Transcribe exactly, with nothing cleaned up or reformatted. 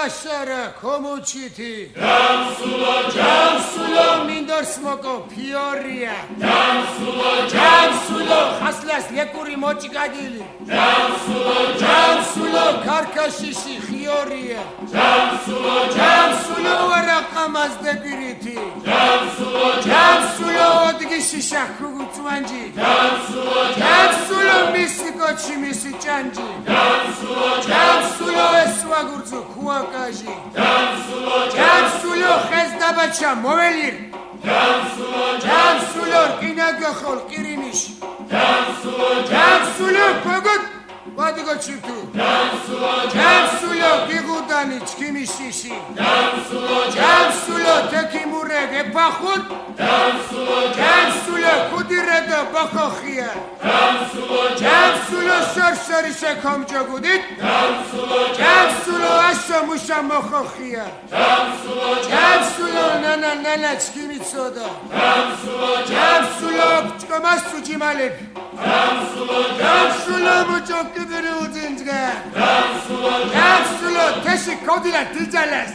Აშარა კომუჩიტი ჯამსულო ჯამსულო მინდორს მოკო ფიორია ჯამსულო ჯამსულო ხასლას ლეკური მოჭგადილი ჯამსულო ჯამსულო ქარქაშიში ხიორია ჯამსულო ჯამსულო ვარაყამას დებირითი ჯამსულო ჯამსულო ოდგიში შახუგუწვანჯი ჯამსულო ჯამსულო მისი კოჩი მისი ჭანჯი ჯამსულო ჯამსულო ესვაგურძო ქუაკაჟი ჯამსულო ჯამსულო ხესდაბაჩა მოველირ ჯამსულო ჯამსულო რკინაგახოლ ყირინიში ჯამსულო ჯამსულო გოგოთ ვადიგოჩირთუ ჯამსულო ჯამსულო გიგუდანი ჩქიმიშიში ჯამსულო ჯამსულო თექიმურე გეფახут ჯამსულო ჯამსულო ქუდირედო ბახოხია ჯამსულო ჯამსულო სორსორი შეკომჯოგუდით ჯამსულო ჯამსულო აშო მუშა მოხოხია ჯამსულო ჯამსულო ნანა ნანა ჩქიმიცოდა ჯამსულო ჯამსულო ჭკომას სუჯიმალები ჯამსულო ჯამსულო მოჭოკიბერი უძინძგა ჯამსულო ჯამსულო თეში კოდილა დიჯალას